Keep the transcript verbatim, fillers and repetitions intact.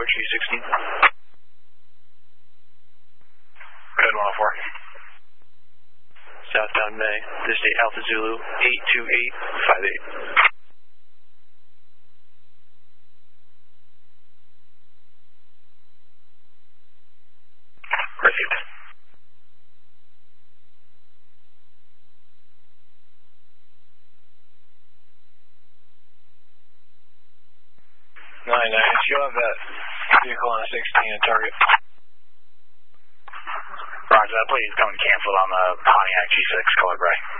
G sixteen. Red one oh four. Southbound May, this eight Alpha Zulu, eight two eight five eight. Received. nine nine, you'll have that vehicle on a sixteen at target. Roger that, please come and cancel on the Pontiac G six, color gray.